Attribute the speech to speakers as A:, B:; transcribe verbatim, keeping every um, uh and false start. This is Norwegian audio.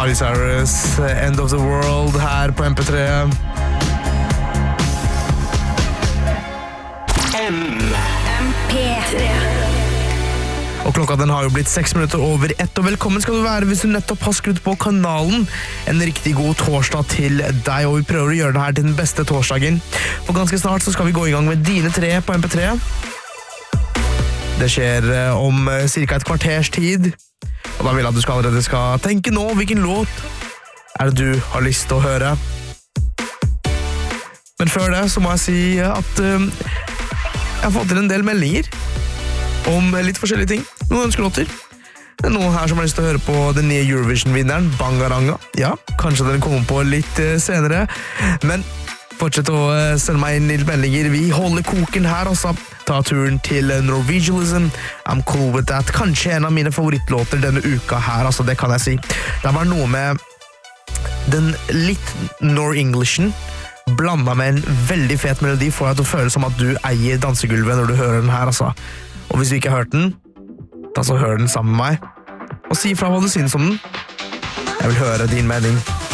A: Miley Cyrus, End of the World her på M P tre.
B: M P tre.
A: Og klokka den har jo blitt seks minutter over ett, og velkommen skal du være hvis du nettopp har skrudd på kanalen. En riktig god torsdag til deg, og vi prøver å gjøre det her til den beste torsdagen. For ganske snart så skal vi gå i gang med dine tre på M P tre. Det skjer om cirka et kvarters tid, og da vil jeg at du skal allerede skal tenke nå hvilken låt er det du har lyst til å høre. Men før det så må jeg si at uh, jeg har fått inn en del meldinger om litt forskjellige ting. Noen ønskelåter. Det er noen her som har lyst til å høre på den nye Eurovision-vinneren, Bangaranga. Ja, kanskje den kommer på litt uh, senere. Men fortsett å uh, sende meg inn litt meldinger. Vi holder koken her også. Ta turen til Norwegialism. I'm cool with that. Kanskje en av mine favorittlåter denne uka her, altså det kan jeg si. Det var noe med den litt Nor-Englishen blandet med en veldig fet melodi for at det føles som at du eier dansegulvet når du hører den her, altså. Og hvis du ikke har hørt den, da så hør den sammen med meg. Og si fra hva du synes om den. Jeg vil høre din mening.